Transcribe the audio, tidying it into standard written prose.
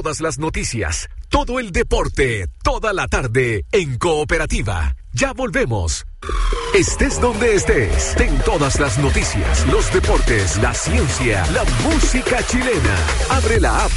todas las noticias, todo el deporte, toda la tarde en Cooperativa. Ya volvemos. Estés donde estés, ten todas las noticias, los deportes, la ciencia, la música chilena. Abre la app